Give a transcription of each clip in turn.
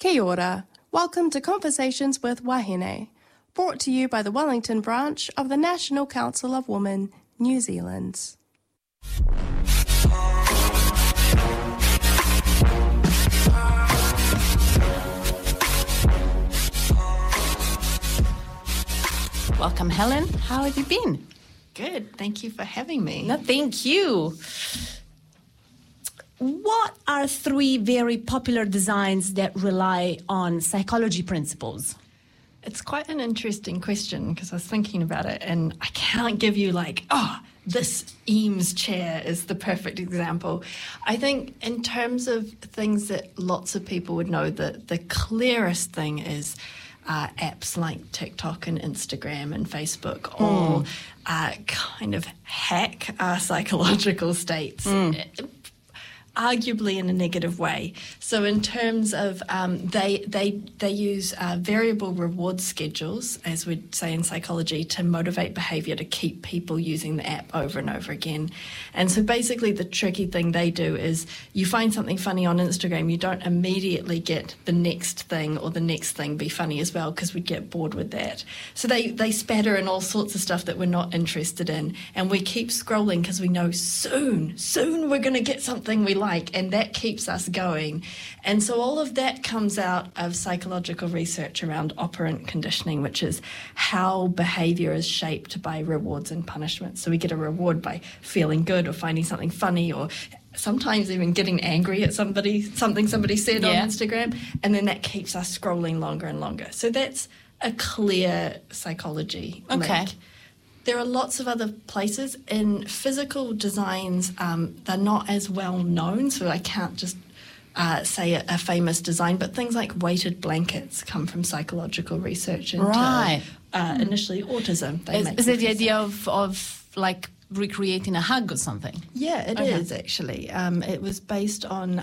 Kia ora. Welcome to Conversations with Wahine, brought to you by the Wellington branch of the National Council of Women, New Zealand. Welcome, Helen. How have you been? Good. Thank you for having me. No, thank you. What are 3 very popular designs that rely on psychology principles? It's quite an interesting question because I was thinking about it and I can't give you this Eames chair is the perfect example. I think in terms of things that lots of people would know, the clearest thing is apps like TikTok and Instagram and Facebook all kind of hack our psychological states. Arguably in a negative way. So in terms of they use variable reward schedules, as we'd say in psychology, to motivate behaviour to keep people using the app over and over again. And so basically the tricky thing they do is you find something funny on Instagram, you don't immediately get the next thing or the next thing be funny as well because we'd get bored with that. So they spatter in all sorts of stuff that we're not interested in, and we keep scrolling because we know soon we're going to get something we like, and that keeps us going. And so all of that comes out of psychological research around operant conditioning, which is how behaviour is shaped by rewards and punishments. So we get a reward by feeling good or finding something funny or sometimes even getting angry at something somebody said on Instagram, and then that keeps us scrolling longer and longer. So that's a clear psychology link. There are lots of other places. In physical designs, they're not as well known, so I can't just say a famous design, but things like weighted blankets come from psychological research into initially autism. Is it the idea of like recreating a hug or something? Yeah, it is actually. It was based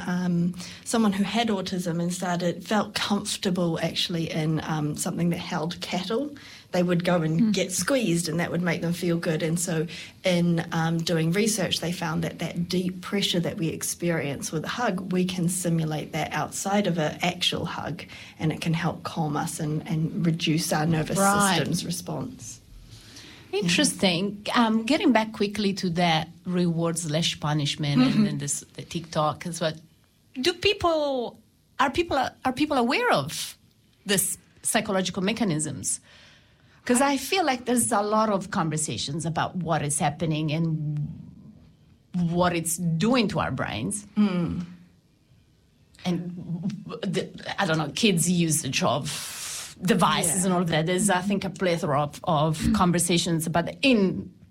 on someone who had autism and felt comfortable actually in something that held cattle. They would go and get squeezed and that would make them feel good. And so in doing research, they found that deep pressure that we experience with a hug, we can simulate that outside of an actual hug, and it can help calm us and reduce our nervous system's response. Interesting. Getting back quickly to that reward/punishment and the TikTok as well. Are people aware of this psychological mechanisms? Because I feel like there's a lot of conversations about what is happening and what it's doing to our brains. And I don't know, kids' usage of devices and all of that. There's, I think, a plethora of conversations about in